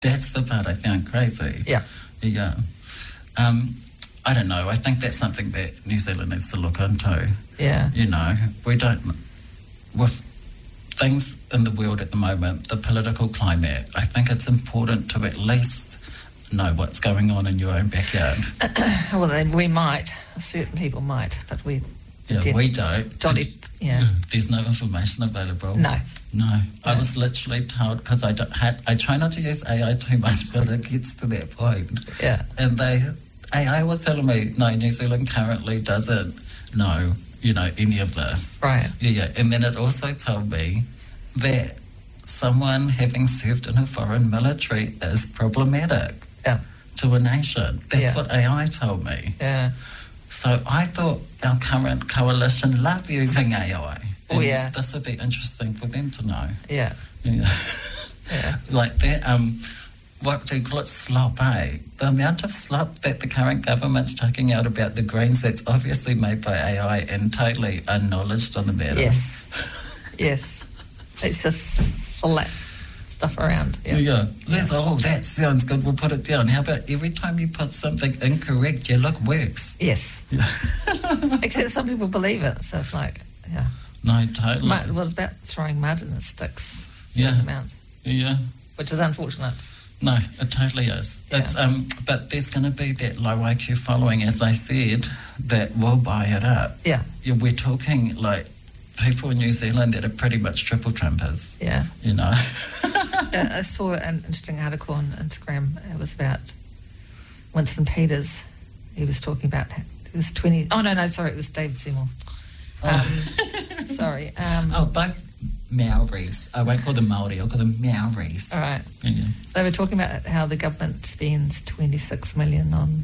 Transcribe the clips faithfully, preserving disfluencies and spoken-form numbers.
That's the part I found crazy. Yeah. Yeah. Um, I don't know. I think that's something that New Zealand needs to look into. Yeah. You know, we don't, with things in the world at the moment, the political climate, I think it's important to at least know what's going on in your own backyard. Well, then we might. Certain people might, but we... Yeah, we don't. Jolly, yeah. There's no information available. No. No. No. I was literally told, because I don't had, I try not to use A I too much, but it gets to that point. Yeah. And they, A I was telling me, no, New Zealand currently doesn't know, you know, any of this. Right. Yeah, yeah. And then it also told me that someone having served in a foreign military is problematic Yeah. to a nation. That's Yeah. what A I told me. Yeah. So I thought our current coalition love using A I. Oh, And yeah. This would be interesting for them to know. Yeah. Yeah. Yeah. Like that, um, what do you call it, slop, eh? The amount of slop that the current government's chucking out about the Greens, that's obviously made by A I and totally unknowledged on the matter. Yes. Yes. It's just slap stuff around. Yeah. Yeah. Let's, oh, that sounds good. We'll put it down. How about every time you put something incorrect, your look works? Yes. Except some people believe it. So it's like, yeah. No, totally. Mud, well, it's about throwing mud in the sticks. Yeah. Certain amount. Yeah. Which is unfortunate. No, it totally is. Yeah. It's um, but there's going to be that low I Q following, as I said, that will buy it up. Yeah. Yeah, we're talking like people in New Zealand that are pretty much triple Trumpers. Yeah. You know. uh, I saw an interesting article on Instagram. It was about Winston Peters. He was talking about it was twenty. Oh no, no, sorry, it was David Seymour. Um, Oh. sorry. Um, oh, both Maoris. I won't call them Maori. I'll call them Maoris. all right. Yeah. They were talking about how the government spends twenty-six million on.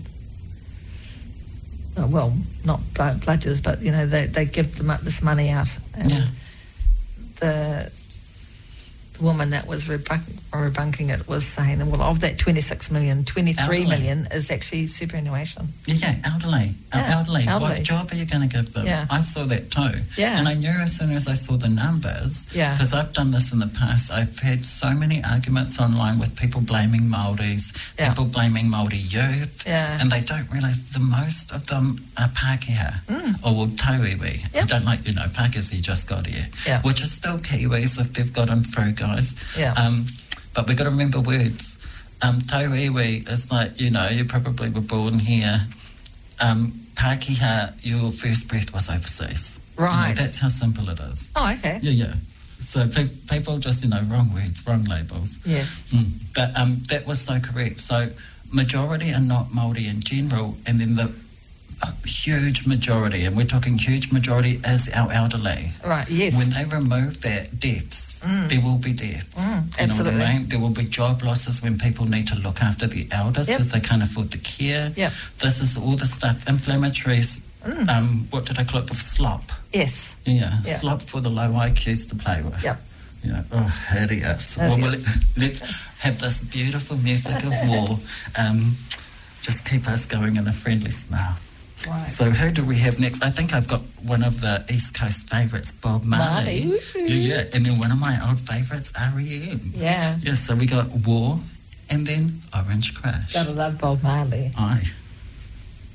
Uh, well, not pledges, but you know they they give them up this money out. And Yeah. The, the woman that was rebunk, rebunking it was saying, well, of that twenty-six million, twenty-three Elderly. million is actually superannuation. Yeah, yeah, elderly. Uh, Yeah, elderly. elderly. What job are you going to give them? Yeah. I saw that too. Yeah. And I knew as soon as I saw the numbers, Yeah. because I've done this in the past, I've had so many arguments online with people blaming Māoris, Yeah. people blaming Māori youth, Yeah. and they don't realise the most of them are Pākehā, Mm. or well, tauiwi. I Yep. don't like, you know, Pākehā just got here, Yeah. which is still Kiwis if they've gotten through, guys. Yeah. Um, but we've got to remember words. Um, tauiwi is like, you know, you probably were born here. Um, Pākehā, your first breath was overseas. You know, Right. that's how simple it is. Oh, okay. Yeah, yeah. So pe- people just, you know, wrong words, wrong labels. Yes. Mm. But um, that was so correct. So majority are not Māori in general, and then the uh, huge majority, and we're talking huge majority, is our elderly. Right. Yes. When they remove that, deaths, Mm. there will be deaths. Mm, you know absolutely. what I mean? There will be job losses when people need to look after the elders Yep. because they can't afford the care. Yep. This is all the stuff, inflammatories. Mm. Um, what did I call it? With slop. Yes. Yeah, Yeah. slop for the low I Qs to play with. Yep. Yeah. Oh, hideous. Hideous. Well, well, let's have this beautiful music of war. Um, just keep us going in a friendly smile. Right. So who do we have next? I think I've got one of the East Coast favourites, Bob Marley. Marley. Yeah, yeah, and then one of my old favourites, R E M. Yeah. Yeah, so we got War and then Orange Crush. Gotta love Bob Marley. Aye.